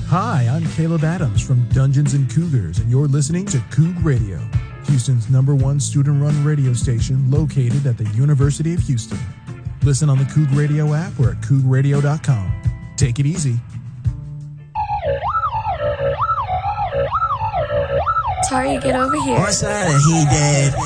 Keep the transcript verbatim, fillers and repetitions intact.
Hi, I'm Caleb Adams from Dungeons and Cougars, and you're listening to Coug Radio, Houston's number one student-run radio station located at the University of Houston. Listen on the Coug Radio app or at coug radio dot com. Take it easy. Tari, get over here. One side and he dead.